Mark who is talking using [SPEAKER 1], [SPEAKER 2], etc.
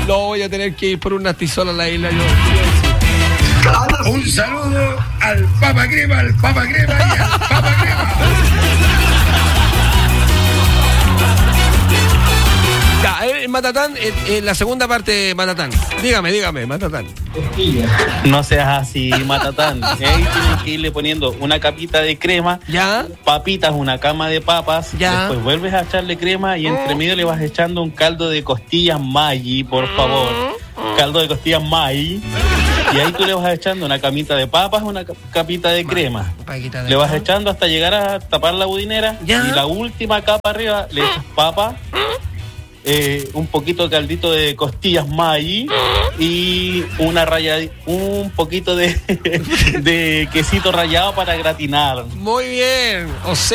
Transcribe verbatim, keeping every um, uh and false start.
[SPEAKER 1] No, voy a tener que ir por una tizola a la isla yo.
[SPEAKER 2] Un saludo al Papa Crema, al Papa Crema y al Papa Crema.
[SPEAKER 1] Ya, eh, Matatán, en eh, eh, la segunda parte, Matatán. Dígame, dígame, Matatán.
[SPEAKER 3] No seas así, Matatán. Ahí tienes que irle poniendo una capita de crema,
[SPEAKER 1] ya,
[SPEAKER 3] papitas, una cama de papas,
[SPEAKER 1] ya.
[SPEAKER 3] Después vuelves a echarle crema y entre medio le vas echando un caldo de costillas Maggi, por favor. Caldo de costillas Maggi. Y ahí tú le vas echando una camita de papas, una capita de crema. Le vas echando hasta llegar a tapar la budinera.
[SPEAKER 1] ¿Ya?
[SPEAKER 3] Y la última capa arriba le echas papa, eh, un poquito de caldito de costillas Maggi y una raya, un poquito de, de quesito rallado para gratinar.
[SPEAKER 1] Muy bien. O sea,